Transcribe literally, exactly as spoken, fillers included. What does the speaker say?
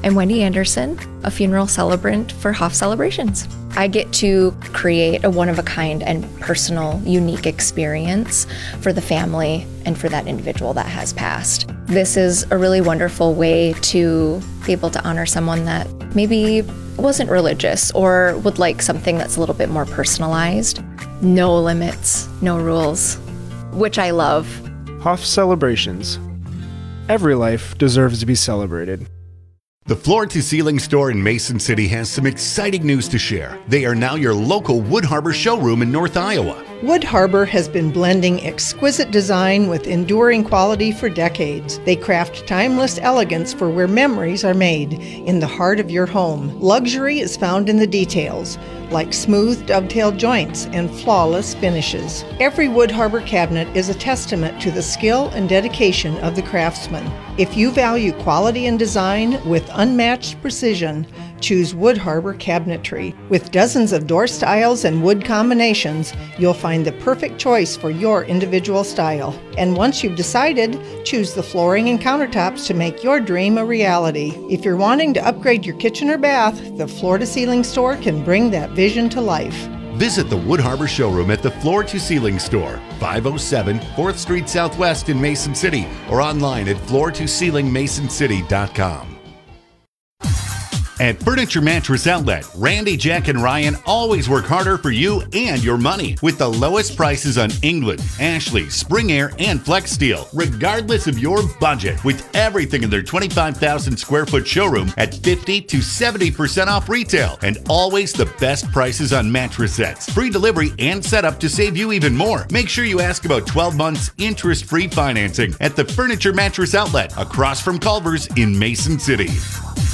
I'm Wendy Anderson, a funeral celebrant for Hoff Celebrations. I get to create a one-of-a-kind and personal, unique experience for the family and for that individual that has passed. This is a really wonderful way to be able to honor someone that maybe wasn't religious or would like something that's a little bit more personalized. No limits, no rules, which I love. Hoff Celebrations. Every life deserves to be celebrated. The Floor to Ceiling store in Mason City has some exciting news to share. They are now your local Wood Harbor showroom in North Iowa. Wood Harbor has been blending exquisite design with enduring quality for decades. They craft timeless elegance for where memories are made, in the heart of your home. Luxury is found in the details, like smooth dovetail joints and flawless finishes. Every Wood Harbor cabinet is a testament to the skill and dedication of the craftsman. If you value quality and design with unmatched precision, choose Wood Harbor Cabinetry. With dozens of door styles and wood combinations, you'll find the perfect choice for your individual style. And once you've decided, choose the flooring and countertops to make your dream a reality. If you're wanting to upgrade your kitchen or bath, the Floor to Ceiling store can bring that vision to life. Visit the Wood Harbor showroom at the Floor to Ceiling store, five oh seven fourth Street Southwest in Mason City, or online at floor to ceiling mason city dot com. At Furniture Mattress Outlet, Randy, Jack, and Ryan always work harder for you and your money with the lowest prices on England, Ashley, Spring Air, and Flex Steel, regardless of your budget, with everything in their twenty-five thousand square foot showroom at fifty to seventy percent off retail, and always the best prices on mattress sets, free delivery, and setup to save you even more. Make sure you ask about twelve months interest-free financing at the Furniture Mattress Outlet across from Culver's in Mason City.